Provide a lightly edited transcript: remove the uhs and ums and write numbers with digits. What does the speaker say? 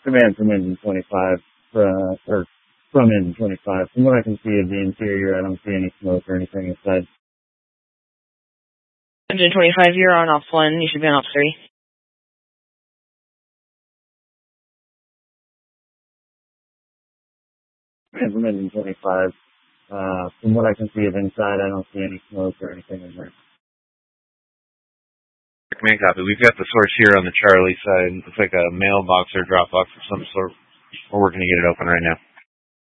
Command from engine 25, or from engine 25. From what I can see of the interior, I don't see any smoke or anything inside. Engine 25, you're on ops 1. You should be on ops 3. Command from engine 25. From what I can see of inside, I don't see any smoke or anything in there. Command copy. We've got the source here on the Charlie side. Looks like a mailbox or drop box of some sort. We're working to get it open right now.